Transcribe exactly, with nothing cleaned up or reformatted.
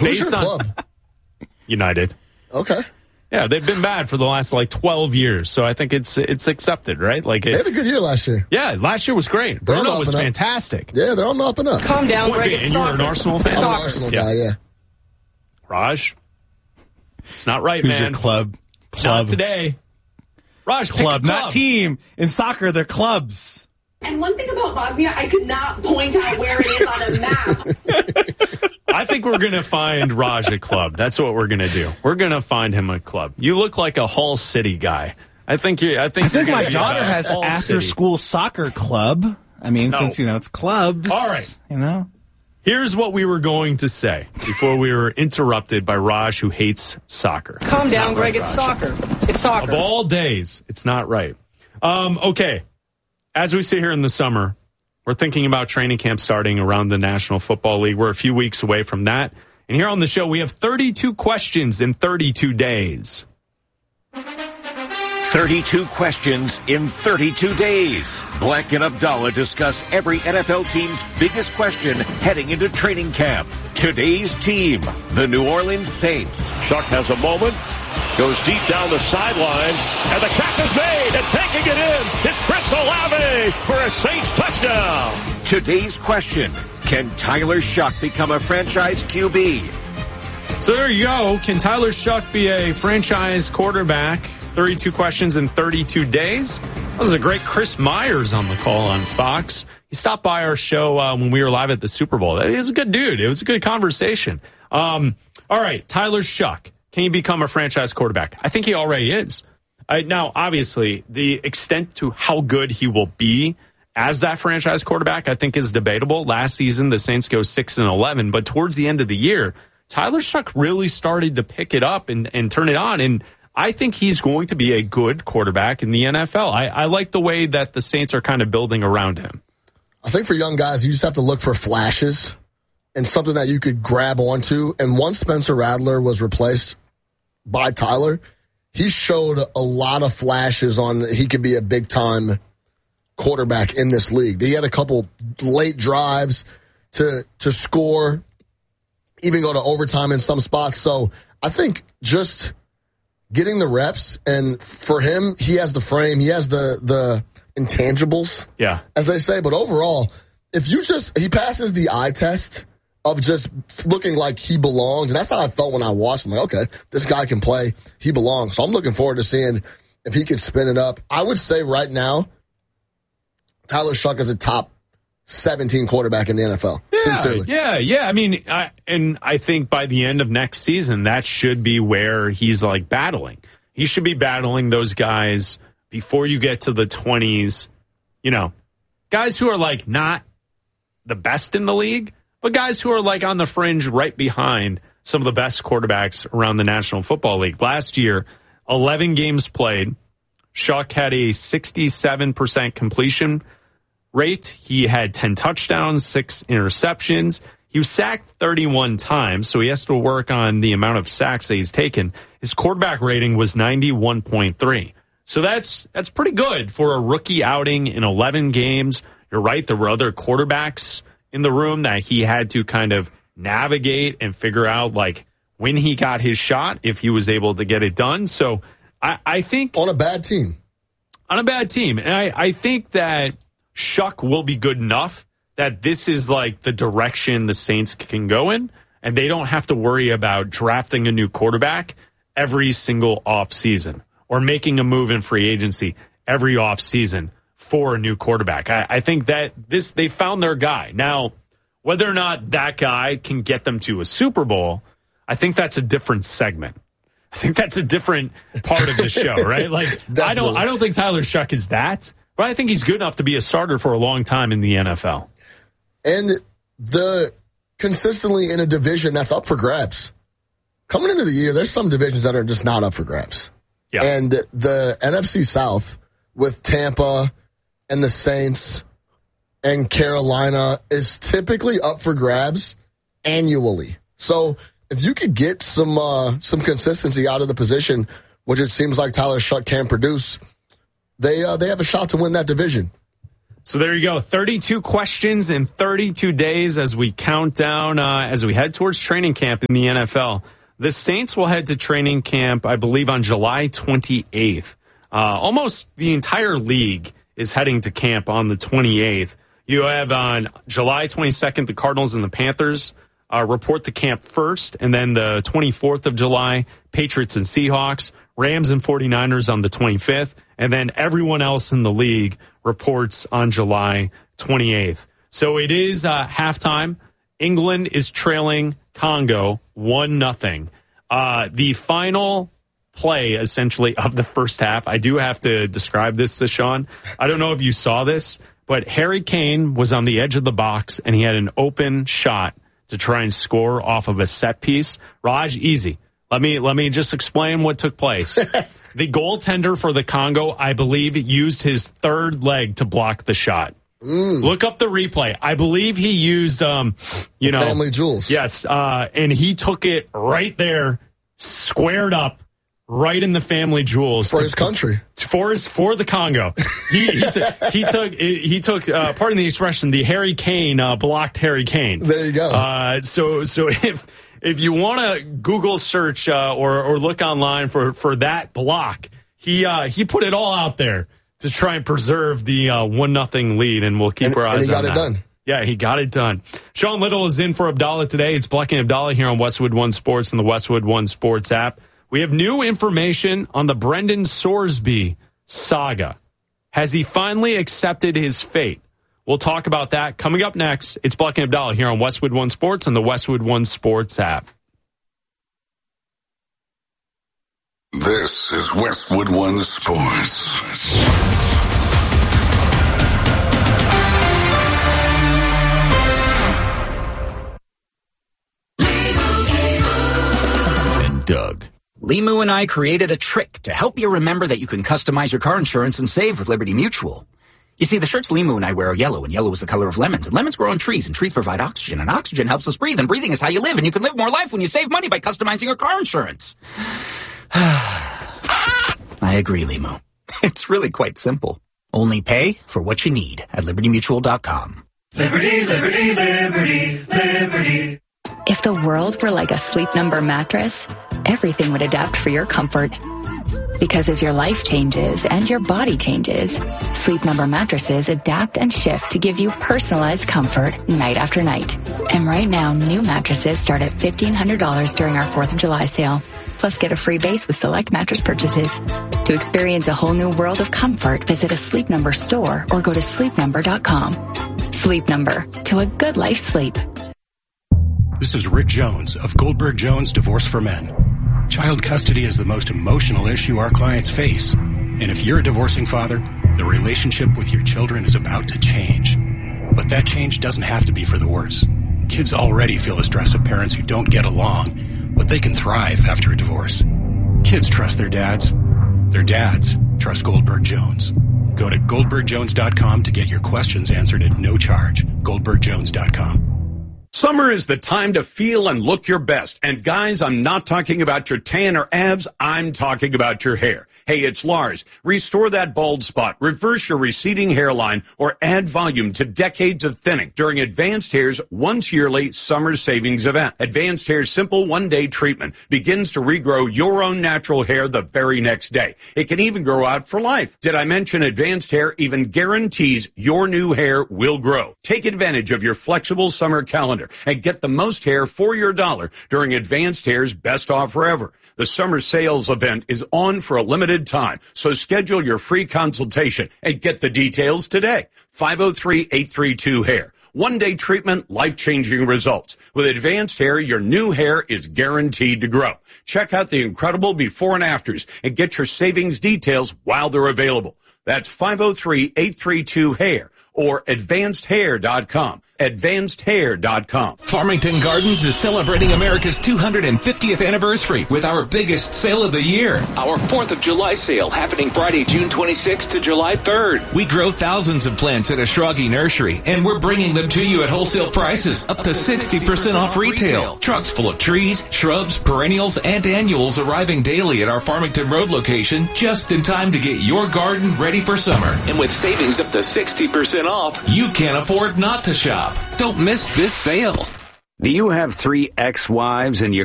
Who's your on club? United. Okay. Yeah, they've been bad for the last like twelve years, so I think it's it's accepted, right? Like it, They had a good year last year. Yeah, last year was great. They're on the Bruno up was and up. fantastic. Yeah, they're on the up and up. Calm down, Greg. It's And you were an soccer. Arsenal fan? I'm an Soccer. Arsenal Yeah. guy, yeah. Raj, it's not right, Who's man. your club? Club. Not today. Raj, pick a Club, club. not team. In soccer, they're clubs. And one thing about Bosnia, I could not point out where it is on a map. I think we're going to find Raj a club. That's what we're going to do. We're going to find him a club. You look like a Hull City guy. I think you. I think, I think you're my gonna be daughter a has Hull after City. school soccer club. I mean, No. since, you know, it's clubs. All right. You know? Here's what we were going to say before we were interrupted by Raj, who hates soccer. Calm It's down, not Greg. right, It's Raj. soccer. It's soccer. Of all days, it's not right. Um, okay. As we sit here in the summer, we're thinking about training camp starting around the National Football League. We're a few weeks away from that. And here on the show, we have thirty-two questions in thirty-two days. thirty-two questions in thirty-two days. Black and Abdallah discuss every N F L team's biggest question heading into training camp. Today's team, the New Orleans Saints. Shuck has a moment, goes deep down the sideline, and the catch is made, and taking it in is Chris Olave for a Saints touchdown. Today's question, can Tyler Shuck become a franchise Q B? So there you go. Can Tyler Shuck be a franchise quarterback? thirty-two questions in thirty-two days. That was a great Chris Myers on the call on Fox. He stopped by our show uh, when we were live at the Super Bowl. He was a good dude. It was a good conversation. Um, all right, Tyler Shuck. Can he become a franchise quarterback? I think he already is. Uh, now, obviously, the extent to how good he will be as that franchise quarterback, I think, is debatable. Last season, the Saints go six and eleven, but towards the end of the year, Tyler Shuck really started to pick it up and, and turn it on, and I think he's going to be a good quarterback in the N F L. I, I like the way that the Saints are kind of building around him. I think for young guys, you just have to look for flashes and something that you could grab onto. And once Spencer Rattler was replaced by Tyler, he showed a lot of flashes on he could be a big-time quarterback in this league. He had a couple late drives to to score, even go to overtime in some spots. So I think just getting the reps, and for him, he has the frame, he has the the intangibles, yeah, as they say. But overall, if you just he passes the eye test of just looking like he belongs, and that's how I felt when I watched him. Like, okay, this guy can play, he belongs. So I'm looking forward to seeing if he can spin it up. I would say right now, Tyler Shuck is a top seventeen quarterback in the N F L. Yeah, Sincerely. yeah, yeah. I mean, I, and I think by the end of next season, that should be where he's like battling. He should be battling those guys before you get to the twenties. You know, guys who are like not the best in the league, but guys who are like on the fringe right behind some of the best quarterbacks around the National Football League. Last year, eleven games played. Shuck had a sixty-seven percent completion rate. He had ten touchdowns, six interceptions. He was sacked thirty-one times, so he has to work on the amount of sacks that he's taken. His quarterback rating was ninety-one point three. So that's that's pretty good for a rookie outing in eleven games. You're right, there were other quarterbacks in the room that he had to kind of navigate and figure out like when he got his shot, if he was able to get it done. So I, I think on a bad team. On a bad team. And I, I think that Shuck will be good enough that this is like the direction the Saints can go in, and they don't have to worry about drafting a new quarterback every single offseason or making a move in free agency every offseason for a new quarterback. I, I think that this they found their guy. Now, whether or not that guy can get them to a Super Bowl, I think that's a different segment. I think that's a different part of the show, right? Like I don't I don't think Tyler Shuck is that, but I think he's good enough to be a starter for a long time in the N F L. And the consistently in a division that's up for grabs. Coming into the year, there's some divisions that are just not up for grabs. Yeah. And the N F C South with Tampa and the Saints and Carolina is typically up for grabs annually. So if you could get some uh, some consistency out of the position, which it seems like Tyler Shuck can produce, they uh, they have a shot to win that division. So there you go. thirty-two questions in thirty-two days as we count down, uh, as we head towards training camp in the N F L. The Saints will head to training camp, I believe, on July twenty-eighth. Uh, almost the entire league is heading to camp on the twenty-eighth. You have on July twenty-second, the Cardinals and the Panthers uh, report to camp first. And then the twenty-fourth of July, Patriots and Seahawks, Rams and 49ers on the twenty-fifth. And then everyone else in the league reports on July twenty-eighth. So it is uh, halftime. England is trailing Congo one nothing. Uh, the final play, essentially, of the first half, I do have to describe this to Sean. I don't know if you saw this, but Harry Kane was on the edge of the box, and he had an open shot to try and score off of a set piece. Raj, easy. Let me let me just explain what took place. The goaltender for the Congo, I believe, used his third leg to block the shot. Mm. Look up the replay. I believe he used, um, you know, Family Jewels. Yes, uh, and he took it right there, squared up, right in the Family Jewels for to, his country, for his for the Congo. He he, t- he took he took. Uh, pardon the expression. The Harry Kane uh, blocked Harry Kane. There you go. Uh, so so if if you want to Google search uh, or or look online for for that block, he uh, he put it all out there to try and preserve the uh, one nothing lead, and we'll keep and, our eyes and he on got that. it done. Yeah, he got it done. Sean Little is in for Abdallah today. It's Bleck and Abdallah here on Westwood One Sports and the Westwood One Sports app. We have new information on the Brendan Sorsby saga. Has he finally accepted his fate? We'll talk about that coming up next. It's Bleck and Abdallah here on Westwood One Sports and the Westwood One Sports app. This is Westwood One Sports. And Doug. Limu and I created a trick to help you remember that you can customize your car insurance and save with Liberty Mutual. You see, the shirts Limu and I wear are yellow, and yellow is the color of lemons, and lemons grow on trees, and trees provide oxygen, and oxygen helps us breathe, and breathing is how you live, and you can live more life when you save money by customizing your car insurance. I agree, Limu. It's really quite simple. Only pay for what you need at liberty mutual dot com. Liberty, liberty, liberty, liberty. If the world were like a Sleep Number mattress, everything would adapt for your comfort. Because as your life changes and your body changes, Sleep Number mattresses adapt and shift to give you personalized comfort night after night. And right now, new mattresses start at fifteen hundred dollars during our fourth of July sale. Plus, get a free base with select mattress purchases. To experience a whole new world of comfort, visit a Sleep Number store or go to sleep number dot com. Sleep Number, to a good life sleep. This is Rick Jones of Goldberg Jones Divorce for Men. Child custody is the most emotional issue our clients face. And if you're a divorcing father, the relationship with your children is about to change. But that change doesn't have to be for the worse. Kids already feel the stress of parents who don't get along, but they can thrive after a divorce. Kids trust their dads. Their dads trust Goldberg Jones. Go to goldberg jones dot com to get your questions answered at no charge. goldberg jones dot com. Summer is the time to feel and look your best. And guys, I'm not talking about your tan or abs. I'm talking about your hair. Hey, it's Lars. Restore that bald spot, reverse your receding hairline, or add volume to decades of thinning during Advanced Hair's once yearly summer savings event. Advanced Hair's simple one-day treatment begins to regrow your own natural hair the very next day. It can even grow out for life. Did I mention Advanced Hair even guarantees your new hair will grow? Take advantage of your flexible summer calendar and get the most hair for your dollar during Advanced Hair's best offer ever. The summer sales event is on for a limited time, so schedule your free consultation and get the details today. five oh three, eight three two, hair. One-day treatment, life-changing results. With Advanced Hair, your new hair is guaranteed to grow. Check out the incredible before and afters and get your savings details while they're available. That's five oh three, eight three two, hair or advanced hair dot com. advanced hair dot com. Farmington Gardens is celebrating America's two hundred fiftieth anniversary with our biggest sale of the year. Our fourth of July sale happening Friday, June twenty-sixth to July third. We grow thousands of plants at Ashragi Nursery, and we're bringing them to you at wholesale prices, up to sixty percent off retail. Trucks full of trees, shrubs, perennials, and annuals arriving daily at our Farmington Road location just in time to get your garden ready for summer. And with savings up to sixty percent percent off, you can't afford not to shop. Don't miss this sale. Do you have three ex-wives and you